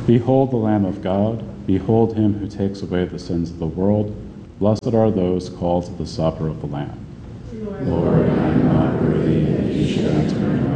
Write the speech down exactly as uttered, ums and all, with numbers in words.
Behold the Lamb of God. Behold him who takes away the sins of the world. Blessed are those called to the supper of the Lamb. Lord, I am not worthy that you should enter my